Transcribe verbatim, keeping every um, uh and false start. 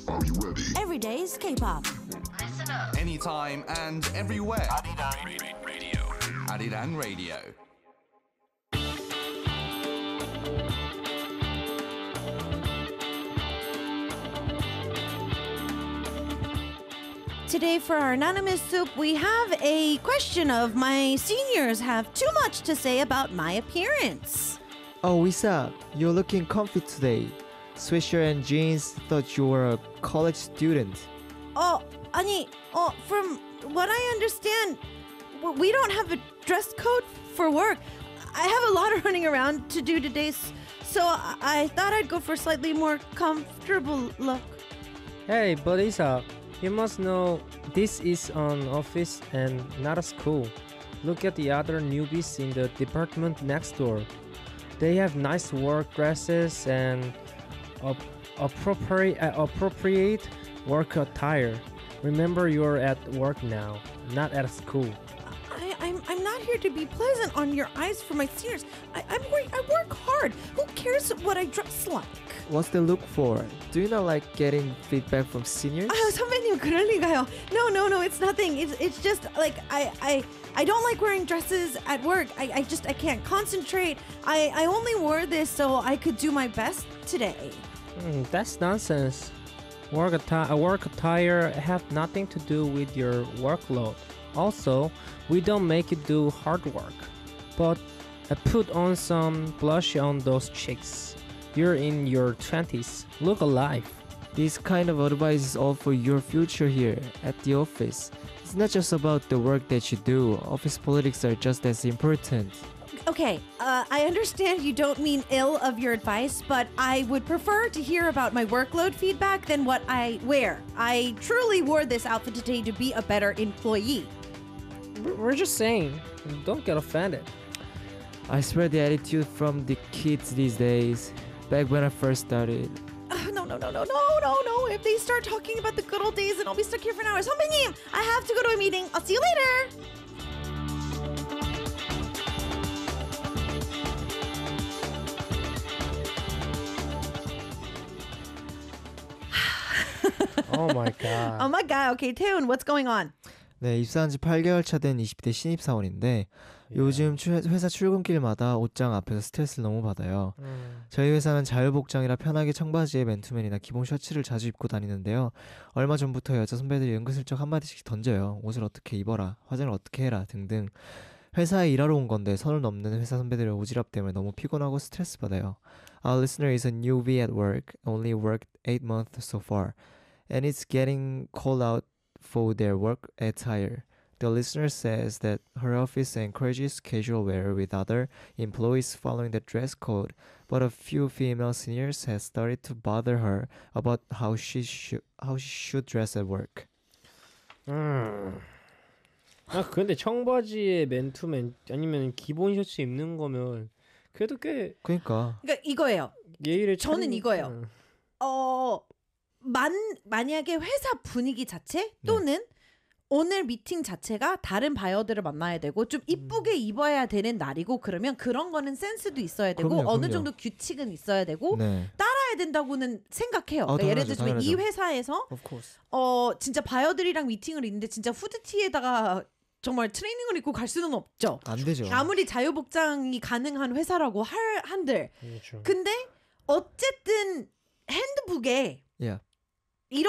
Are you ready? Every day's K-pop. Listen up. Anytime and everywhere. Arirang Radio. Arirang Radio. Today for our Anonymous Soup, we have a question of my seniors have too much to say about my appearance. Oh, Lisa, you're looking comfy today. Sweatshirt and jeans, thought you were a college student. Oh, 아니, oh, from what I understand, w- we don't have a dress code for work. I have a lot of running around to do today, s- so I, I thought I'd go for a slightly more comfortable look. Hey, but Lisa, you must know this is an office and not a school. Look at the other newbies in the department next door. They have nice work dresses and ap- appropriate uh, appropriate work attire. Remember, you're at work now, not at school. I, I'm I'm not here to be pleasant on your eyes for my seniors. I I'm work, I work hard. Who cares what I dress like? What's the look for? Do you not like getting feedback from seniors? 아, 선배님 그럴 리가요. No, no, no, it's nothing. It's it's just like I I I don't like wearing dresses at work. I, I just I can't concentrate. I I only wore this so I could do my best today. Mm, that's nonsense. Work attire, work attire have nothing to do with your workload. Also, we don't make you do hard work. But I put on some blush on those cheeks. You're in your twenties. Look alive. This kind of advice is all for your future here at the office. It's not just about the work that you do. Office politics are just as important. Okay, uh, I understand you don't mean ill of your advice, but I would prefer to hear about my workload feedback than what I wear. I truly wore this outfit today to be a better employee. We're we're just saying, don't get offended. I swear the attitude from the kids these days. Back when I first started. Uh, no, no, no, no, no, no, no. If they start talking about the good old days, then I'll be stuck here for an hour. 선배님, I have to go to a meeting. I'll see you later. Oh my god. Oh my god. Okay, Taehoon, what's going on? 네, 입사한 지 팔 개월 차 된 이십 대 신입사원인데 요즘 추- 회사 출근길마다 옷장 앞에서 스트레스를 너무 받아요. 음. 저희 회사는 자유복장이라 편하게 청바지에 맨투맨이나 기본 셔츠를 자주 입고 다니는데요. 얼마 전부터 여자 선배들이 은근슬쩍 한마디씩 던져요. 옷을 어떻게 입어라, 화장을 어떻게 해라 등등. 회사에 일하러 온 건데 선을 넘는 회사 선배들의 오지랖 때문에 너무 피곤하고 스트레스 받아요. Our listener is a newbie at work, only worked eight months so far, and it's getting called out for their work attire. The listener says that her office encourages casual wear with other employees following the dress code, but a few female seniors have started to bother her about how she should how she should dress at work. 음. 아 근데 청바지에 맨투맨 아니면 기본 셔츠 입는 거면 그래도 꽤 그러니까 그러니까 이거예요. 예의를 저는 차린- 이거예요. 음. 어, 만 만약에 회사 분위기 자체 또는 오늘 미팅 자체가 다른 바이어들을 만나야 되고 좀 이쁘게 입어야 되는 날이고 그러면 그런 거는 센스도 있어야 되고 그럼요, 어느 그럼요. 정도 규칙은 있어야 되고 네, 따라야 된다고는 생각해요. 아, 그러니까 예를 당연하죠, 들면 이 당연하죠. 회사에서 of course. 어 진짜 바이어들이랑 미팅을 있는데 진짜 후드티에다가 정말 트레이닝을 입고 갈 수는 없죠. 안 되죠. 아무리 자유복장이 가능한 회사라고 할 한들 그렇죠. 근데 어쨌든 핸드북에 Yeah.